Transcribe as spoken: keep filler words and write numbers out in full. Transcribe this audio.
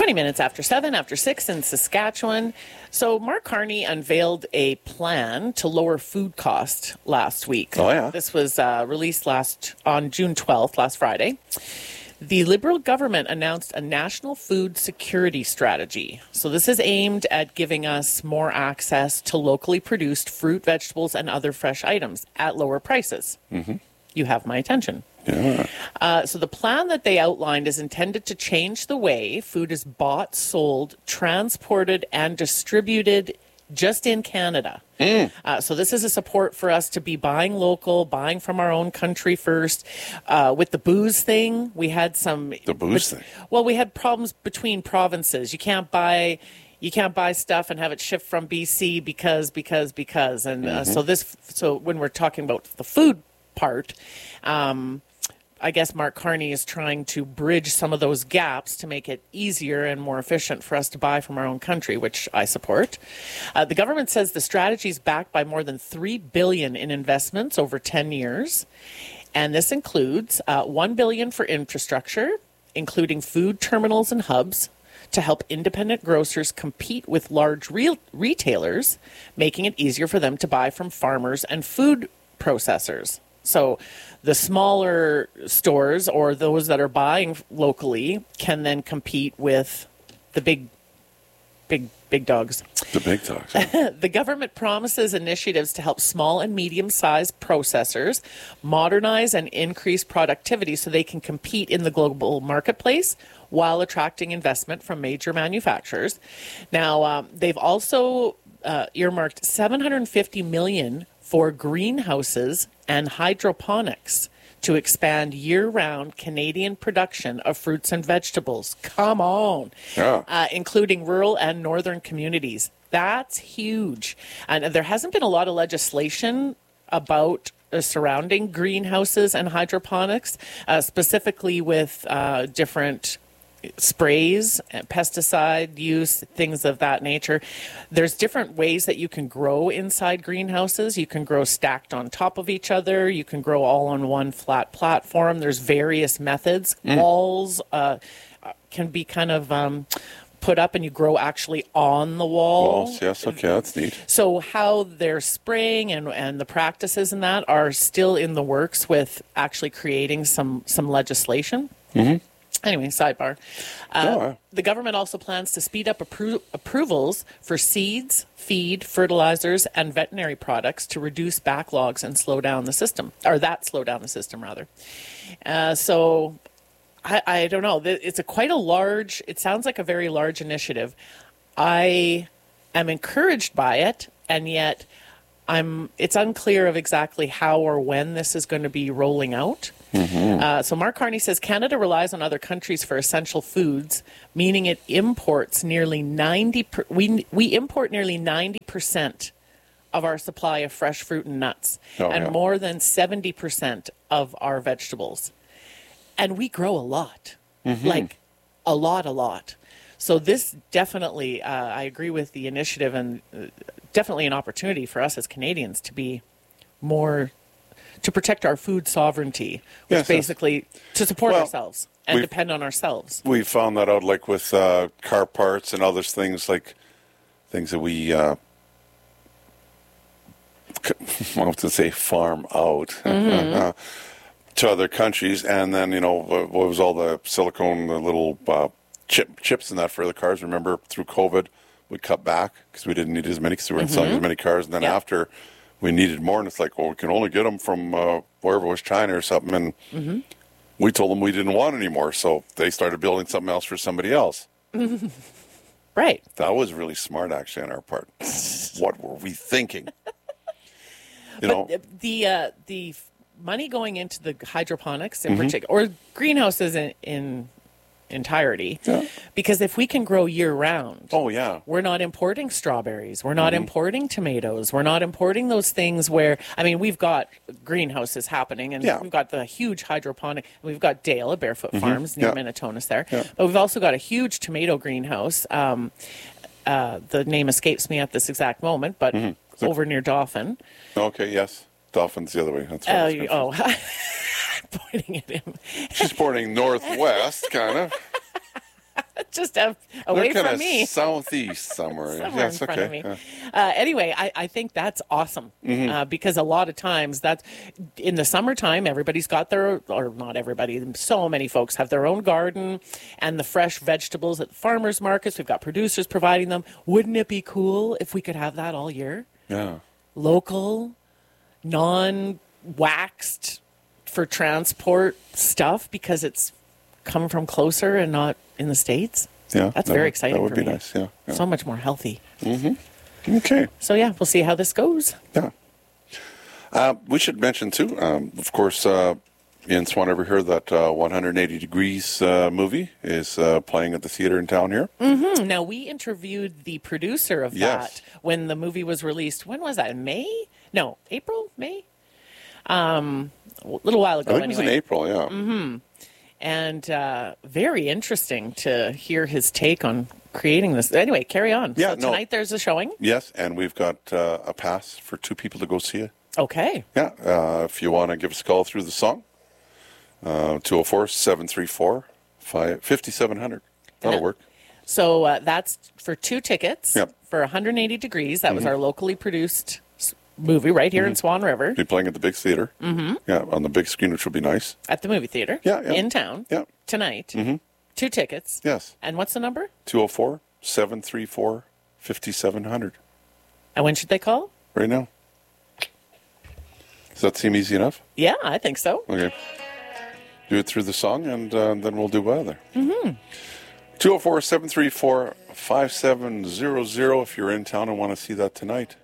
twenty minutes after seven, after six in Saskatchewan. So Mark Carney unveiled a plan to lower food cost last week. Oh, yeah. This was uh, released last on June twelfth, last Friday. The Liberal government announced a national food security strategy. So this is aimed at giving us more access to locally produced fruit, vegetables, and other fresh items at lower prices. Mm-hmm. You have my attention. Yeah. Uh, so the plan that they outlined is intended to change the way food is bought, sold, transported, and distributed just in Canada. Mm. Uh, so this is a support for us to be buying local, buying from our own country first. Uh, with the booze thing, we had some... The booze but, thing? Well, we had problems between provinces. You can't buy... You can't buy stuff and have it shipped from B C because, because, because. And uh, mm-hmm. so this, so when we're talking about the food part, um, I guess Mark Carney is trying to bridge some of those gaps to make it easier and more efficient for us to buy from our own country, which I support. Uh, the government says the strategy is backed by more than three billion dollars in investments over ten years. And this includes uh, one billion dollars for infrastructure, including food terminals and hubs, to help independent grocers compete with large re- retailers, making it easier for them to buy from farmers and food processors. So the smaller stores or those that are buying locally can then compete with the big, big, big dogs. The big dogs. The government promises initiatives to help small and medium-sized processors modernize and increase productivity so they can compete in the global marketplace while attracting investment from major manufacturers. Now, um, they've also uh, earmarked seven hundred fifty million dollars for greenhouses and hydroponics to expand year-round Canadian production of fruits and vegetables. Come on. Yeah. Uh, including rural and northern communities. That's huge. And there hasn't been a lot of legislation about uh, surrounding greenhouses and hydroponics, uh, specifically with uh, different sprays, pesticide use, things of that nature. There's different ways that you can grow inside greenhouses. You can grow stacked on top of each other. You can grow all on one flat platform. There's various methods. Mm. Walls uh, can be kind of um, put up and you grow actually on the wall. Walls, yes, okay, that's neat. So how they're spraying and, and the practices and that are still in the works with actually creating some, some legislation. Mm-hmm. Anyway, sidebar. Uh, oh, wow. The government also plans to speed up appro- approvals for seeds, feed, fertilizers, and veterinary products to reduce backlogs and slow down the system, or that slow down the system, rather. Uh, so, I, I don't know. It's a quite a large, it sounds like a very large initiative. I am encouraged by it, and yet I'm. it's unclear of exactly how or when this is going to be rolling out. Mm-hmm. Uh, so Mark Carney says Canada relies on other countries for essential foods, meaning it imports nearly ninety. Per, we we import nearly ninety percent of our supply of fresh fruit and nuts, oh, and yeah. more than seventy percent of our vegetables, and we grow a lot, mm-hmm. like a lot, a lot. So this definitely, uh, I agree with the initiative, and uh, definitely an opportunity for us as Canadians to be more. To protect our food sovereignty, which yes, basically yes. to support well, ourselves and depend on ourselves. We found that out, like with uh, car parts and other things, like things that we, uh, I have to say, farm out mm-hmm. uh, to other countries, and then you know what was all the silicone, the little uh, chip chips and that for the cars. Remember, through COVID, we cut back because we didn't need as many because we weren't mm-hmm. selling as many cars, and then yep. after. We needed more, and it's like, well, we can only get them from uh, wherever it was, China or something, and mm-hmm. we told them we didn't want any more, so they started building something else for somebody else. Right. That was really smart, actually, on our part. What were we thinking? You but know, the uh, the money going into the hydroponics in mm-hmm. particular, or greenhouses in, in entirety, yeah. because if we can grow year round, oh yeah, we're not importing strawberries, we're not mm-hmm. importing tomatoes, we're not importing those things where, I mean, we've got greenhouses happening, and yeah. we've got the huge hydroponic, we've got Dale at Barefoot mm-hmm. Farms near yeah. Minnetonka there, yeah. but we've also got a huge tomato greenhouse. Um, uh, the name escapes me at this exact moment, but mm-hmm. so, over near Dauphin. Okay, yes, Dauphin's the other way. That's uh, oh. Pointing at him. She's pointing northwest, kind of. just uh, away They're from kind me. of southeast somewhere. Somewhere Yes, in front okay. of me. Yeah. Uh, anyway, I, I think that's awesome uh, because a lot of times that's in the summertime, everybody's got their, or not everybody, so many folks have their own garden and the fresh vegetables at the farmers markets. We've got producers providing them. Wouldn't it be cool if we could have that all year? Yeah. Local, non-waxed for transport stuff because it's come from closer and not in the States. Yeah. That's that very would- exciting That would for be me. nice. Yeah. yeah. So much more healthy. Okay. So yeah, we'll see how this goes. Yeah. Uh, we should mention too, um, of course, uh, in Swan River here, that uh, one hundred eighty Degrees uh, movie is uh, playing at the theater in town here. Hmm, Now we interviewed the producer of Yes. that when the movie was released. When was that? In May? No, April? May? Um, a little while ago. I think it was anyway. in April. Yeah. And uh, very interesting to hear his take on creating this. Anyway, carry on. Yeah, so no. tonight there's a showing. Yes, and we've got uh, a pass for two people to go see it. Okay. Yeah, uh, if you want to give us a call through the song, uh, two oh four, seven three four, five seven hundred. That'll Yeah. work. So uh, that's for two tickets Yep. for one hundred eighty Degrees. That was our locally produced s- movie right here in Swan River Be playing at the big theater. Mm-hmm. Yeah, on the big screen, which will be nice. at the movie theater Yeah, yeah. in town Yeah. tonight. Mm-hmm. Two tickets. Yes, And what's the number? two oh four, seven three four, five seven hundred. And when should they call? Right now. Does that seem easy enough? Yeah, I think so. Okay. Do it through the song, and uh, then we'll do well there. Mm-hmm. two oh four, seven three four, five seven zero zero if you're in town and want to see that tonight.